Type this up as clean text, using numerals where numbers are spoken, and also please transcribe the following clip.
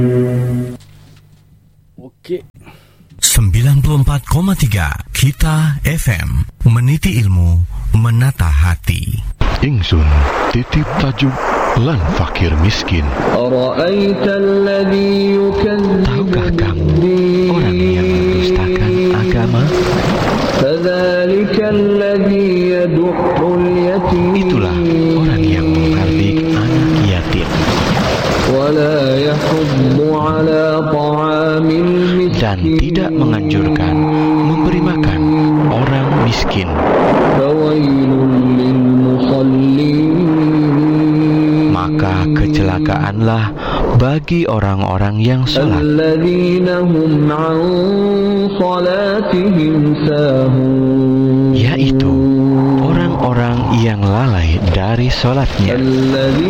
Oke. 94,3 Kita FM, meniti ilmu, menata hati. Ingsun titip tajuk lan fakir miskin. Tahukah kamu orang yang mendustakan agama? Itulah orang yang menghardik anak yatim dan tidak menganjurkan memberi makan orang miskin. Maka kecelakaanlah bagi orang-orang yang salat, yaitu orang-orang yang lalai dari salatnya.